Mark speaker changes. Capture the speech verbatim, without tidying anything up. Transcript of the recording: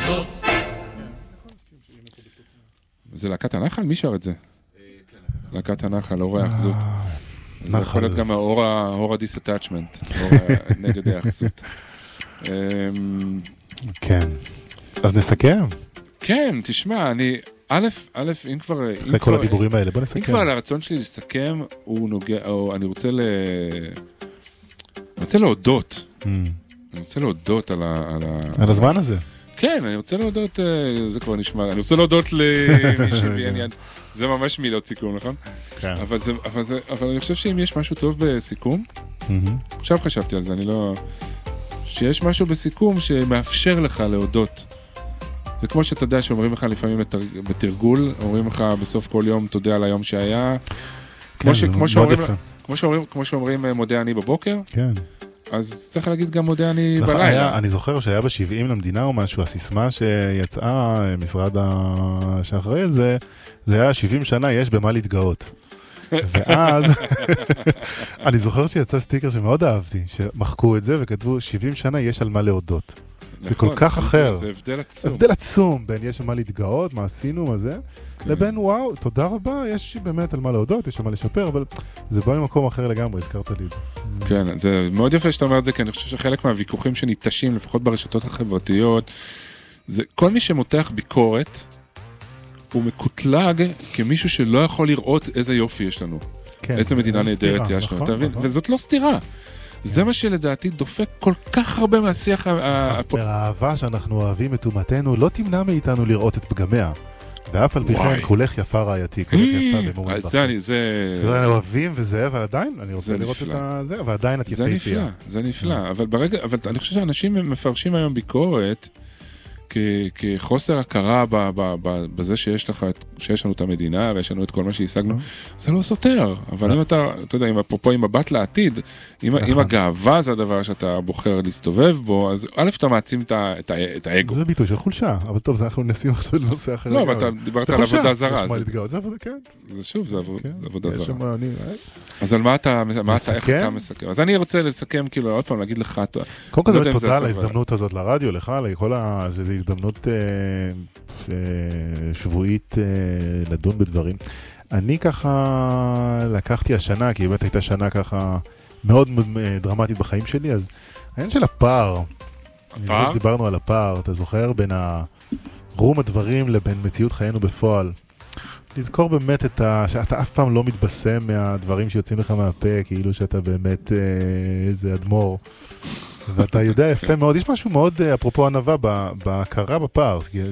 Speaker 1: זה להקת הנחל? מי שר את זה? להקת הנחל, אור האחזות. זה יכול להיות גם האור הדיסטאצ'מנט, אור נגד האחזות.
Speaker 2: כן. אז נסכם.
Speaker 1: כן, תשמע, אני... א', א', אם כבר...
Speaker 2: אחרי כל הדיבורים האלה, בוא נסכם.
Speaker 1: אם כבר הרצון שלי לסכם, הוא נוגע... או אני רוצה ל... אני רוצה להודות. אני רוצה להודות על ה...
Speaker 2: על הזמן הזה.
Speaker 1: כן, אני רוצה להודות... זה כבר נשמע... אני רוצה להודות למישהו בעניין... זה ממש מילות סיכום, נכון?
Speaker 2: כן.
Speaker 1: אבל זה... אבל אני חושב שאם יש משהו טוב בסיכום, עכשיו חשבתי על זה, אני לא... שיש משהו בסיכום שמאפשר לך להודות. זה כמו שאתה יודע שאומרים לך לפעמים בתרגול, אומרים לך בסוף כל יום תודה על היום שהיה. כמו שאומרים מודה אני בבוקר, אז צריך להגיד גם מודה אני בלילה.
Speaker 2: אני זוכר שהיה ב-שבעים למדינה או משהו, הסיסמה שיצאה, משרד שאחראי על זה, זה היה שבעים שנה יש במה להתגאות. ואז אני זוכר שיצא סטיקר שמאוד אהבתי, שמחקו את זה וכתבו שבעים שנה יש על מה להודות. זה כל כך אחר.
Speaker 1: זה הבדל עצום.
Speaker 2: הבדל עצום בין יש על מה להתגאות, מה עשינו, מה זה, לבין וואו, תודה רבה, יש באמת על מה להודות, יש על מה לשפר, אבל זה בא ממקום אחר לגמרי, הזכרת לי את זה.
Speaker 1: כן, זה מאוד יפה שאתה אומר את זה, כי אני חושב שחלק מהוויכוחים שניטשים, לפחות ברשתות החברתיות, זה כל מי שמותח ביקורת, הוא מקוטלג כמישהו שלא יכול לראות איזה יופי יש לנו. איזה מדינה נהדרת יש לנו, אתה מבין? וזאת לא סתירה. זה מה שלדעתי דופק כל כך הרבה מהשיח...
Speaker 2: האהבה שאנחנו אוהבים את אומתנו לא תמנע מאיתנו לראות את פגמיה. ואף על פי כן, כולך יפה רעייתי, כולך יפה במורים בחיים.
Speaker 1: זה אני, זה...
Speaker 2: זה אוהבים וזה, אבל עדיין, אני רוצה לראות את זה, ועדיין את יפה יפייה.
Speaker 1: זה נפלא, זה נפלא. אבל ברגע, אבל אני חושב שאנשים מפרשים היום ביקורת, כחוסר הכרה בזה שיש לך, שיש לנו את המדינה ויש לנו את כל מה שהשגנו, זה לא סותר. אבל אם אתה, אתה יודע, אפרופו עם מבט לעתיד, אם הגאווה זה הדבר שאתה בוחר להסתובב בו, אז א' אתה מעצים את האגו.
Speaker 2: זה ביטוי של חולשה, אבל טוב, אנחנו נשים עכשיו לנושא אחר.
Speaker 1: לא, אבל אתה דיברת על עבודה זרה.
Speaker 2: זה עבודה, כן.
Speaker 1: זה שוב, זה עבודה זרה. אז על מה אתה, איך אתה מסכם? אז אני רוצה לסכם, כאילו, עוד פעם, להגיד לך,
Speaker 2: קודם כל, תודה על ההזדמנות הזאת לרדיו, לך, לכל ה... שזו הזדמנות שבועית לדון בדברים. אני ככה לקחתי השנה, כי באמת הייתה שנה ככה מאוד דרמטית בחיים שלי, אז העניין של הפער, הפער? דיברנו על הפער, אתה זוכר? בין רום הדברים לבין מציאות חיינו בפועל. לזכור באמת את ה... שאתה אף פעם לא מתבשם מהדברים שיוצאים לך מהפה, כאילו שאתה באמת איזה אדמו"ר. ואתה יודע יפה מאוד, יש משהו מאוד, אפרופו ענווה, בהכרה בפער,